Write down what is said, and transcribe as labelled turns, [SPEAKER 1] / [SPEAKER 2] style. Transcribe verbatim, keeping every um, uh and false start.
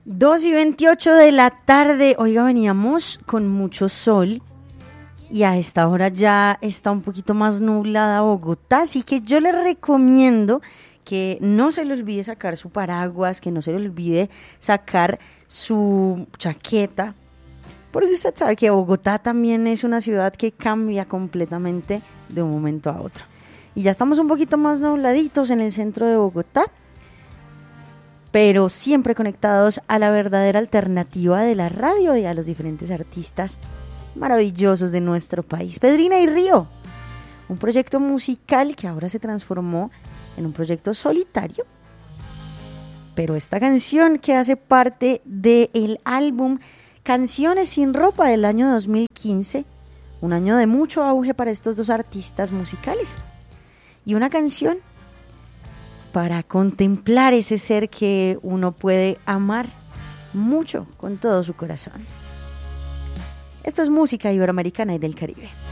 [SPEAKER 1] dos y veintiocho de la tarde. Oiga, veníamos con mucho sol y a esta hora ya está un poquito más nublada Bogotá, así que yo les recomiendo que no se le olvide sacar su paraguas, que no se le olvide sacar su chaqueta, porque usted sabe que Bogotá también es una ciudad que cambia completamente de un momento a otro. Y ya estamos un poquito más nubladitos en el centro de Bogotá, pero siempre conectados a la verdadera alternativa de la radio y a los diferentes artistas maravillosos de nuestro país. Pedrina y Río, un proyecto musical que ahora se transformó en un proyecto solitario, pero esta canción que hace parte del álbum Canciones sin ropa del año dos mil quince, un año de mucho auge para estos dos artistas musicales, y una canción para contemplar ese ser que uno puede amar mucho con todo su corazón. Esto es música iberoamericana y del Caribe.